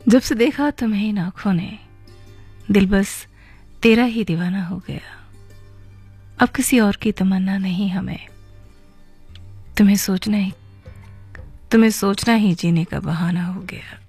जब से देखा तुम्हें इन आंखों ने, दिल बस तेरा ही दीवाना हो गया। अब किसी और की तमन्ना नहीं हमें, तुम्हें सोचना ही जीने का बहाना हो गया।